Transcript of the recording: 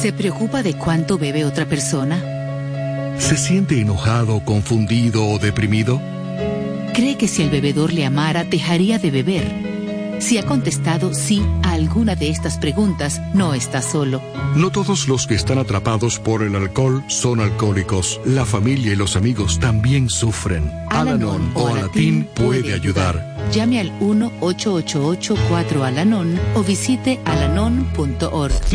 ¿Se preocupa de cuánto bebe otra persona? ¿Se siente enojado, confundido o deprimido? ¿Cree que si el bebedor le amara, dejaría de beber? Si ha contestado sí a alguna de estas preguntas, no está solo. No todos los que están atrapados por el alcohol son alcohólicos. La familia y los amigos también sufren. Al-Anon o Alatín puede ayudar. Llame al 1-888-4-Al-Anon o visite alanon.org.